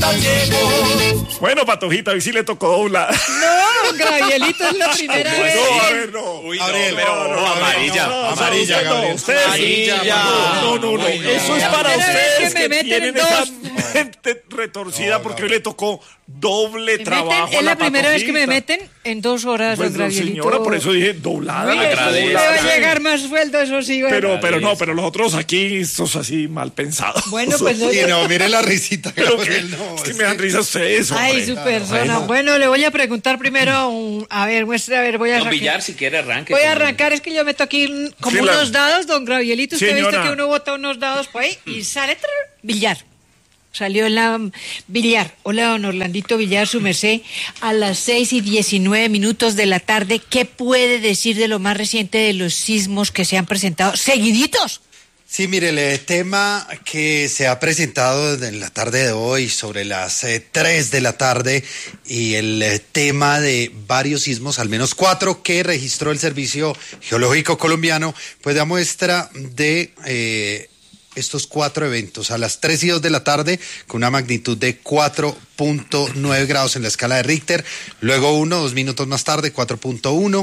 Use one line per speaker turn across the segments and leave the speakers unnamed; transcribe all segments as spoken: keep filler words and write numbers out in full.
ya llegó.
Bueno, Patojita, hoy sí le tocó doblar.
No, Gabrielito, es la primera vez.
No, a ver, no.
Uy,
Gabriel,
no, pero
no, no,
amarilla,
no, no,
amarilla,
no,
Gabriel.
ustedes-
Amarilla,
No, no, no.
Uy, no.
Eso es
La
para
primera vez
ustedes
que me
que,
meten
tienen
en
esa
dos.
mente retorcida porque hoy le tocó doble
Me
trabajo.
meten- es
a
la primera vez que me
Patojita.
meten en dos horas,
Pues
don
no,
Gabrielito.
señora, por eso dije doblada.
Uy,
la
eso sí me
doblada.
va a llegar más sueldo, eso sí. Bueno,
Pero, pero no, pero los otros aquí, estos así mal pensados.
Bueno, pues no.
Y no, mire la risita,
Pero
Gabriel,
que,
no.
es que
es
me dan
que-
risa ustedes, hombre.
Ay, su persona.
Bueno.
Bueno, le voy a preguntar primero, un- a ver, muestre, a ver, voy a
Don
sacar-
Villar, si quiere, arranque.
Voy a
con-
arrancar, es que yo meto aquí mm, como
Sí, la-
unos dados, don Gabrielito. Usted ha visto
Señora.
que uno bota unos dados por ahí y sale trrr, Villar. Salió la mm, Villar. Hola, don Orlandito Villar, su merced. A las seis y diecinueve minutos de la tarde, ¿qué puede decir de lo más reciente de los sismos que se han presentado seguiditos?
Sí, mire, el tema que se ha presentado en la tarde de hoy sobre las eh, tres de la tarde y el eh, tema de varios sismos, al menos cuatro que registró el Servicio Geológico Colombiano, pues da muestra de eh, estos cuatro eventos. A las tres y dos de la tarde, con una magnitud de cuatro punto nueve grados en la escala de Richter, luego uno, dos minutos más tarde, cuatro punto uno,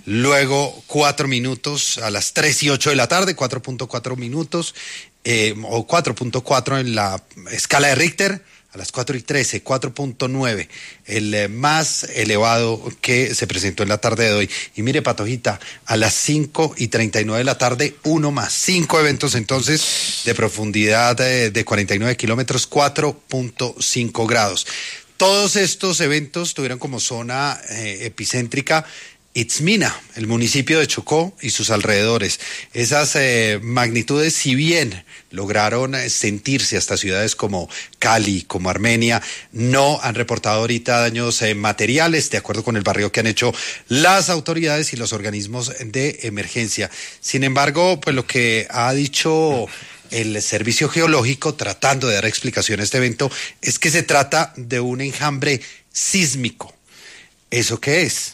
luego cuatro minutos a las tres y ocho de la tarde, cuatro punto cuatro minutos, eh, o cuatro punto cuatro en la escala de Richter, a las cuatro y trece, cuatro punto nueve, el eh, más elevado que se presentó en la tarde de hoy. Y mire, Patojita, a las cinco y treinta y nueve de la tarde, uno más, cinco eventos entonces de profundidad eh, de cuarenta y nueve kilómetros, cuatro punto cinco grados. Todos estos eventos tuvieron como zona eh, epicéntrica Itzmina, el municipio de Chocó y sus alrededores. Esas eh, magnitudes, si bien lograron eh, sentirse hasta ciudades como Cali, como Armenia, no han reportado ahorita daños eh, materiales, de acuerdo con el barrio que han hecho las autoridades y los organismos de emergencia. Sin embargo, pues lo que ha dicho el Servicio Geológico, tratando de dar explicación a este evento, es que se trata de un enjambre sísmico. ¿Eso qué es?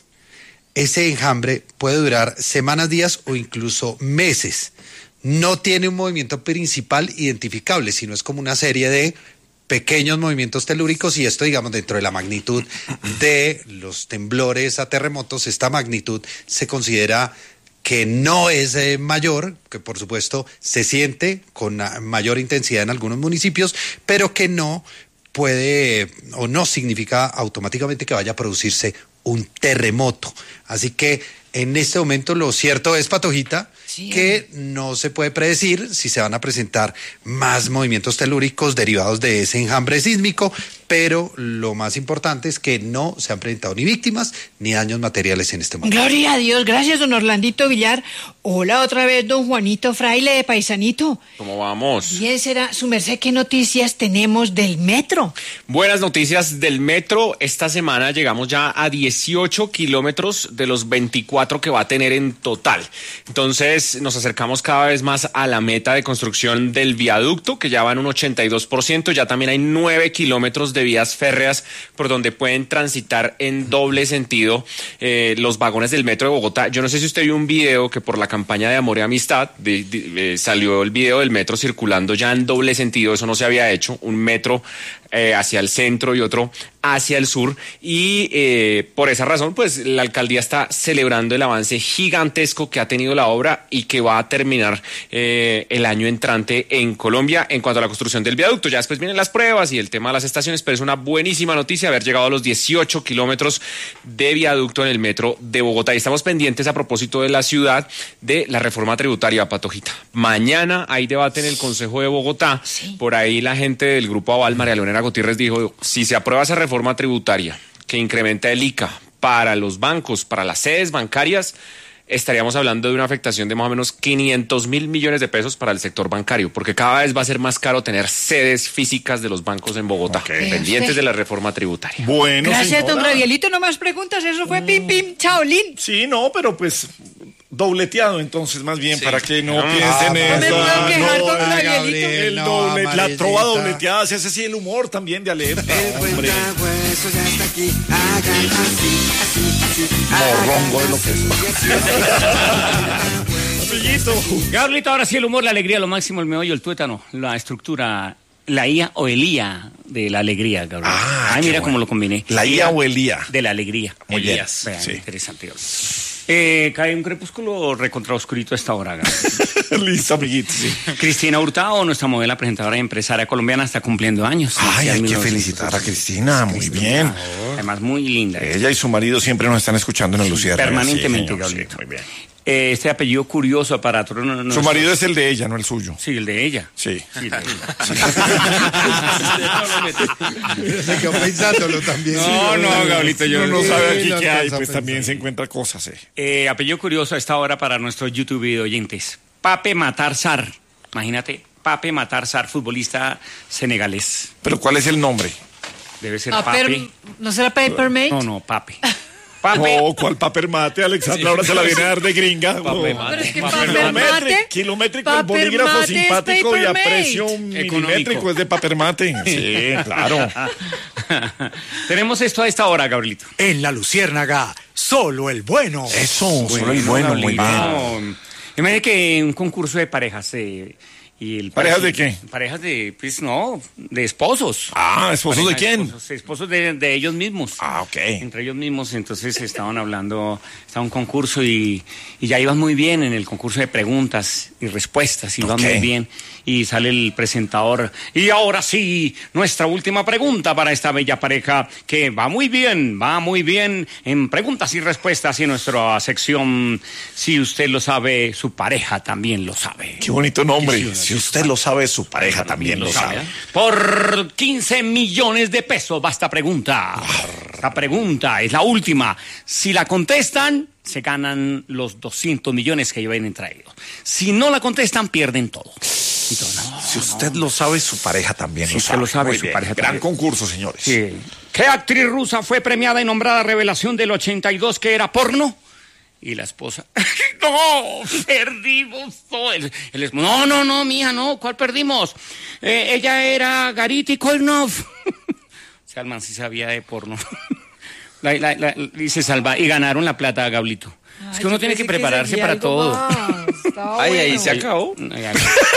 Ese enjambre puede durar semanas, días o incluso meses. No tiene un movimiento principal identificable, sino es como una serie de pequeños movimientos telúricos, y esto, digamos, dentro de la magnitud de los temblores a terremotos, esta magnitud se considera que no es eh, mayor, que por supuesto se siente con mayor intensidad en algunos municipios, pero que no puede o no significa automáticamente que vaya a producirse un terremoto. Así que en este momento lo cierto es, Patojita, sí, que no se puede predecir si se van a presentar más movimientos telúricos derivados de ese enjambre sísmico, pero lo más importante es que no se han presentado ni víctimas ni daños materiales en este momento.
Gloria a Dios, gracias, don Orlandito Villar. Hola otra vez, don Juanito Fraile de Paisanito.
¿Cómo vamos?
Bien, será su merced, ¿qué noticias tenemos del metro?
Buenas noticias del metro. Esta semana llegamos ya a dieciocho kilómetros de los veinticuatro que va a tener en total. Entonces nos acercamos cada vez más a la meta de construcción del viaducto, que ya va en un ochenta y dos por ciento. Ya también hay nueve kilómetros de vías férreas por donde pueden transitar en doble sentido eh, los vagones del metro de Bogotá. Yo no sé si usted vio un video que por la campaña de Amor y Amistad de, de, eh, salió el video del metro circulando ya en doble sentido. Eso no se había hecho, un metro eh, hacia el centro y otro hacia el sur, y eh, por esa razón pues la alcaldía está celebrando el avance gigantesco que ha tenido la obra y que va a terminar eh, el año entrante en Colombia en cuanto a la construcción del viaducto. Ya después vienen las pruebas y el tema de las estaciones, pero es una buenísima noticia haber llegado a los dieciocho kilómetros de viaducto en el metro de Bogotá. Y estamos pendientes, a propósito de la ciudad, de la reforma tributaria, Patojita. Mañana hay debate en el Consejo de Bogotá. Sí. Por ahí la gente del Grupo Aval, María Leonera Gutiérrez, dijo, si se aprueba esa reforma reforma tributaria que incrementa el I C A para los bancos, para las sedes bancarias, estaríamos hablando de una afectación de más o menos quinientos mil millones de pesos para el sector bancario, porque cada vez va a ser más caro tener sedes físicas de los bancos en Bogotá, okay, pendientes de la reforma tributaria.
Bueno,
gracias,
señora.
Don Gabrielito, no más preguntas, eso fue mm. pim, pim, chaolín.
Sí, no, pero pues dobleteado entonces, más bien, sí, para que no, no piensen
en eso. No me puedo quejar,
no,
don Gabrielito.
El
no,
doble, la trova
amarillita.
dobleteada, se hace así el humor también de alerta, hombre.
Eso ya está aquí, hagan así, así, así.
Morrongo de lo que es. Amiguito.
Gabrielito, ahora sí el humor, la alegría, lo máximo, el meollo, el tuétano, la estructura La I A o el I A de la alegría, Gabriel.
Ah,
Ay, mira
bueno.
cómo lo combiné.
La I A o el I A.
De la alegría.
Muy bien.
Elías. Vean,
Sí.
interesante, Gabriel. Eh, cae un crepúsculo recontra oscurito a esta hora, Gabriel.
Listo, amiguitos. Sí.
Cristina Hurtado, nuestra modelo, presentadora y empresaria colombiana, está cumpliendo años.
Ay, hay que
mil novecientos
felicitar a Cristina, muy bien.
Además, muy linda.
Ella y su marido siempre nos están escuchando en el Lucía.
Permanentemente,
sí, señor,
Gabriel.
sí, muy bien.
Eh, este apellido curioso para todos no, no,
Su marido es el de ella, no el suyo.
Sí, el de ella.
Sí.
Sí, el de ella.
Se quedó pensándolo también.
No, no, Gabrielito, yo
Uno no sabe aquí
no
qué hay,
alcanza a
pues
pensar.
también se encuentra cosas, eh.
Eh, apellido curioso a esta hora para nuestros YouTube video oyentes. Pape Matar Sarr. Imagínate, Pape Matar Sarr, futbolista senegalés.
Pero ¿cuál es el nombre?
Debe ser
Ah,
Pape.
pero, ¿no será Papermate?
No, no, Pape. Pape.
No, ¿cuál paper mate? Alexandra ahora se la viene a dar de gringa. No.
Pero es que
Paper
paper
Kilométrico,
mate.
kilométrico, el
Paper
bolígrafo
mate es
simpático y a
Papermate.
precio milimétrico es de paper mate. Sí, claro.
Tenemos esto a esta hora, Gabrielito.
En la Luciérnaga, solo el bueno.
Eso, solo el bueno, muy bien.
bien. Imagínate que un concurso de parejas. Eh, y el
¿Parejas de qué?
Parejas de, pues no, de esposos.
Ah, ¿esposos de
Parejas
quién?
Esposos, esposos de, de ellos mismos.
Ah, ok.
Entre ellos mismos, entonces estaban hablando, estaba un concurso y, y ya iban muy bien en el concurso de preguntas y respuestas, iban
Ok.
muy bien. Y sale el presentador. Y ahora sí, nuestra última pregunta para esta bella pareja, que va muy bien, va muy bien en preguntas y respuestas y en nuestra sección, si usted lo sabe, su pareja también lo sabe.
Qué bonito nombre. Si usted lo sabe, su pareja también lo sabe.
Por quince millones de pesos va esta pregunta. Esta pregunta es la última. Si la contestan, se ganan los doscientos millones que llevan traídos. Si no la contestan, pierden todo. Entonces, no,
Si usted lo sabe, su pareja también
Si
lo
usted
sabe.
lo sabe,
Muy
su
bien.
pareja
Gran
también.
concurso, señores.
sí. ¿Qué actriz rusa fue premiada y nombrada revelación del ochenta y dos que era porno? Y la esposa, no, perdimos todo. El, el esp- no, no, no, mija, no, ¿cuál perdimos? Eh, ella era Garity Koinov. O sea, el man sí sabía de porno. La- la- la- y se salva, y ganaron la plata, Gablito. Es que uno tiene que prepararse para todo.
Ay,
ahí se acabó.
No, ya no.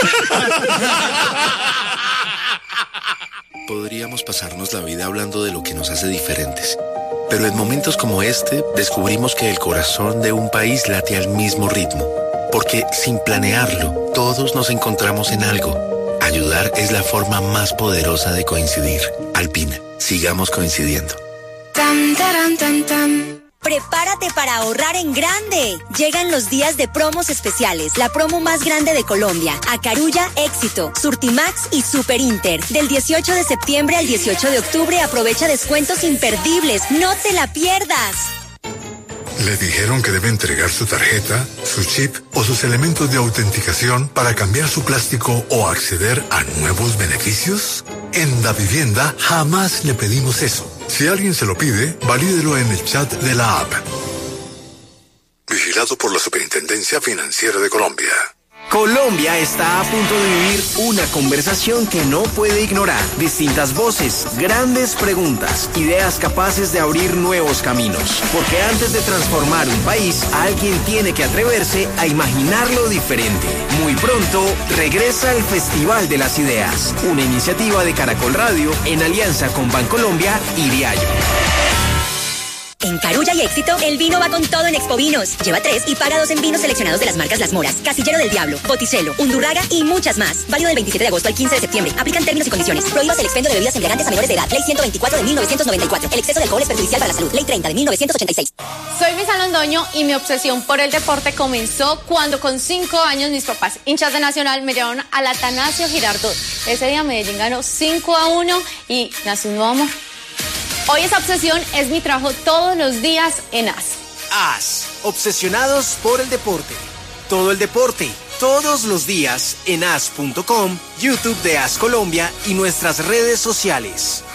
Podríamos pasarnos la vida hablando de lo que nos hace diferentes. Pero en momentos como este, descubrimos que el corazón de un país late al mismo ritmo. Porque sin planearlo, todos nos encontramos en algo. Ayudar es la forma más poderosa de coincidir. Alpina, sigamos coincidiendo.
Tan, taran, tan, tan. Prepárate para ahorrar en grande. Llegan los días de promos especiales, la promo más grande de Colombia. Acarulla, Éxito, Surtimax y Super Inter. Del dieciocho de septiembre al dieciocho de octubre aprovecha descuentos imperdibles. No te la pierdas.
¿Le dijeron que debe entregar su tarjeta, su chip o sus elementos de autenticación para cambiar su plástico o acceder a nuevos beneficios? En Da Vivienda jamás le pedimos eso. Si alguien se lo pide, valídelo en el chat de la app. Vigilado por la Superintendencia Financiera de Colombia.
Colombia está a punto de vivir una conversación que no puede ignorar. Distintas voces, grandes preguntas, ideas capaces de abrir nuevos caminos. Porque antes de transformar un país, alguien tiene que atreverse a imaginarlo diferente. Muy pronto, regresa el Festival de las Ideas, una iniciativa de Caracol Radio en alianza con Bancolombia y Diallo.
En Carulla y Éxito, el vino va con todo en Expovinos. Lleva tres y paga dos en vinos seleccionados de las marcas Las Moras, Casillero del Diablo, Botticelo, Undurraga y muchas más. Válido del veintisiete de agosto al quince de septiembre. Aplican términos y condiciones. Prohíbas el expendio de bebidas embriagantes a menores de edad. Ley ciento veinticuatro de mil novecientos noventa y cuatro. El exceso de alcohol es perjudicial para la salud. Ley treinta de mil novecientos ochenta y seis.
Soy Misa Londoño y mi obsesión por el deporte comenzó cuando con cinco años mis papás, hinchas de Nacional, me llevaron al Atanasio Girardot. Ese día Medellín ganó cinco a uno y nació un nuevo amor. Hoy esa obsesión es mi trabajo todos los días en A S.
A S, obsesionados por el deporte. Todo el deporte, todos los días en A S punto com, YouTube de A S Colombia y nuestras redes sociales.